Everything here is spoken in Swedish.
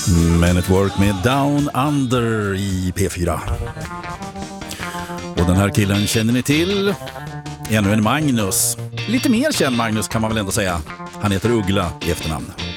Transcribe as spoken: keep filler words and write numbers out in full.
Men at Work med Down Under i P fyra. Och den här killen känner ni till. Ännu en Magnus. Lite mer känd Magnus kan man väl ändå säga. Han heter Uggla i efternamn.